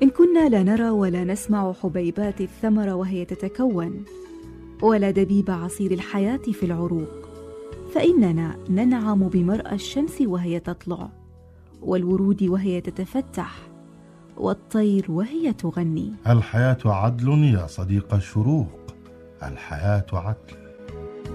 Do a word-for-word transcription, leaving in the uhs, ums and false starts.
إن كنا لا نرى ولا نسمع حبيبات الثمرة وهي تتكون، ولا دبيب عصير الحياة في العروق، فإننا ننعم بمرأى الشمس وهي تطلع، والورود وهي تتفتح، والطير وهي تغني. الحياة عدل يا صديق الشروق، الحياة عدل.